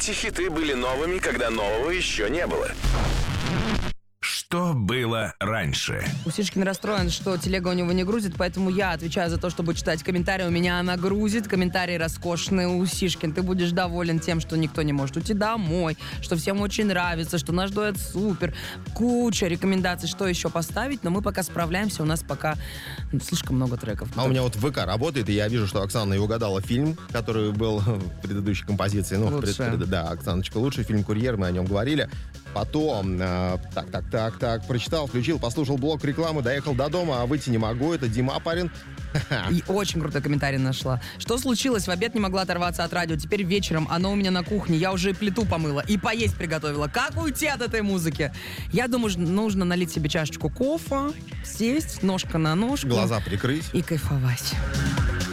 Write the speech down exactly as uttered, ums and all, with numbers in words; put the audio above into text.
Эти хиты были новыми, когда нового еще не было. Что было раньше? Усишкин расстроен, что телега у него не грузит, поэтому я отвечаю за то, чтобы читать комментарии. У меня она грузит. Комментарии роскошные. Усишкин, ты будешь доволен тем, что никто не может уйти домой, что всем очень нравится, что наш дуэт супер. Куча рекомендаций, что еще поставить, но мы пока справляемся. У нас пока ну, слишком много треков. А у меня вот ВК работает, и я вижу, что Оксана и угадала фильм, который был в предыдущей композиции. Ну, в пред, пред, да, Оксаночка, лучший фильм «Курьер», мы о нем говорили. Потом, э, так, так, так, так, прочитал, включил, послушал блок рекламы, доехал до дома, а выйти не могу, это Дима Апарин. И очень крутой комментарий нашла. Что случилось? В обед не могла оторваться от радио. Теперь вечером оно у меня на кухне. Я уже и плиту помыла, и поесть приготовила. Как уйти от этой музыки? Я думаю, нужно налить себе чашечку кофе, сесть, ножка на ножку. Глаза прикрыть. И кайфовать.